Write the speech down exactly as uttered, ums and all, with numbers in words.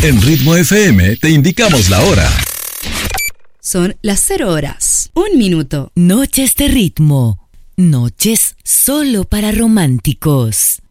En Ritmo F M te indicamos la hora. Son las cero horas, un minuto. Noches de ritmo. Noches solo para románticos.